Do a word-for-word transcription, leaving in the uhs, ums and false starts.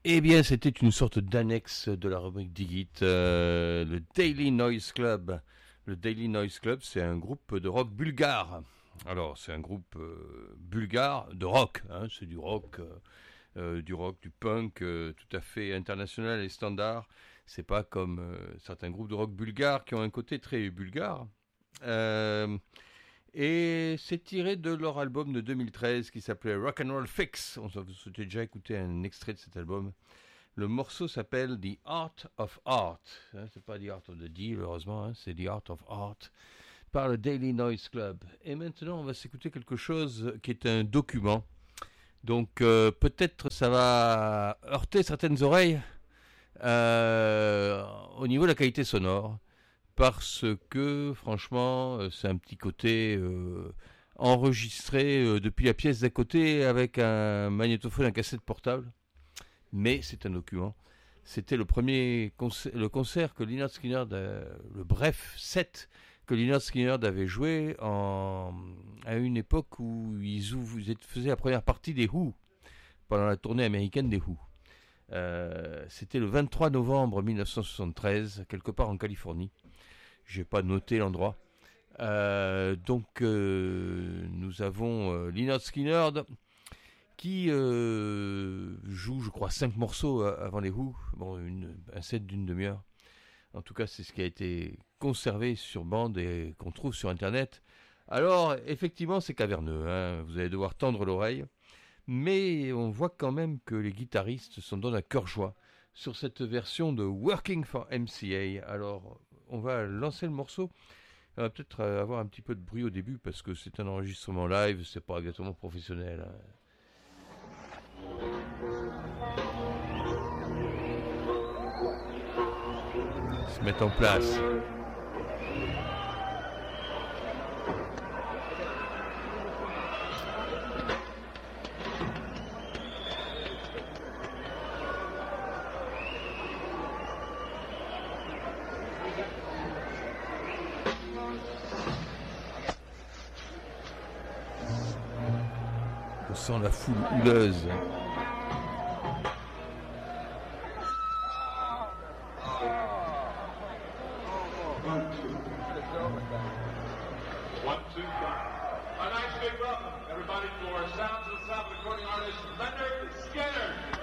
Eh bien, c'était une sorte d'annexe de la rubrique Digit, euh, le Daily Noise Club. Le Daily Noise Club, c'est un groupe de rock bulgare. Alors, c'est un groupe euh, bulgare de rock. Hein, c'est du rock, euh, euh, du rock, du punk, euh, tout à fait international et standard. C'est pas comme euh, certains groupes de rock bulgares qui ont un côté très bulgare. Euh, Et c'est tiré de leur album de deux mille treize qui s'appelait Rock'n'Roll Fix. On s'était déjà écouté un extrait de cet album. Le morceau s'appelle The Art of Art. Hein, c'est pas The Art of the Deal, heureusement, hein, c'est The Art of Art par le Daily Noise Club. Et maintenant, on va s'écouter quelque chose qui est un document. Donc, euh, peut-être ça va heurter certaines oreilles euh, au niveau de la qualité sonore. Parce que, franchement, c'est un petit côté euh, enregistré euh, depuis la pièce d'à côté avec un magnétophone, un cassette portable. Mais c'est un document. C'était le premier concert, le concert que Lynyrd Skynyrd, euh, le bref set que Lynyrd Skynyrd avait joué en, à une époque où ils faisaient la première partie des Who, pendant la tournée américaine des Who. Euh, c'était le vingt-trois novembre mille neuf cent soixante-treize, quelque part en Californie. J'ai pas noté l'endroit. Euh, donc euh, nous avons euh, Lynyrd Skynyrd qui euh, joue, je crois, cinq morceaux avant les Who. Bon, une, un set d'une demi-heure. En tout cas, c'est ce qui a été conservé sur bande et qu'on trouve sur Internet. Alors, effectivement, c'est caverneux. Hein. Vous allez devoir tendre l'oreille. Mais on voit quand même que les guitaristes s'en donnent à cœur joie sur cette version de Working for M C A. Alors, on va lancer le morceau. On va peut-être avoir un petit peu de bruit au début parce que c'est un enregistrement live, c'est pas exactement professionnel. Se mettre en place. On sent la foule houleuse. One, two, a nice big welcome, everybody, for Sounds of the South recording artist Lynyrd Skynyrd.